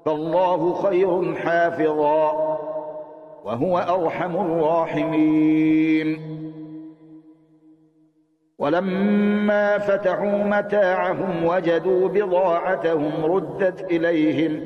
فالله خير حافظا وهو أرحم الراحمين. ولما فتحوا متاعهم وجدوا بضاعتهم ردت إليهم